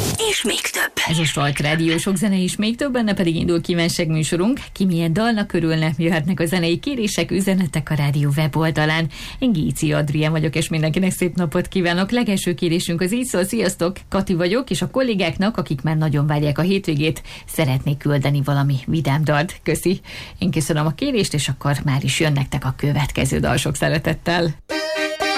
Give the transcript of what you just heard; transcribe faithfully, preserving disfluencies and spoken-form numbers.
és még több. Ez a Salt Rádió, sok zene és még több, benne pedig indul kívánság műsorunk. Ki milyen dalnak örülne, jöhetnek a zenei kérések, üzenetek a rádió weboldalán. Én Géci Adrián vagyok, és mindenkinek szép napot kívánok. Legelső kérésünk az így szól: sziasztok, Kati vagyok, és a kollégáknak, akik már nagyon várják a hétvégét, szeretnék küldeni valami vidám dalt. Köszi. Én köszönöm a kérést, és akkor már is jön nektek a következő dal sok szeretettel.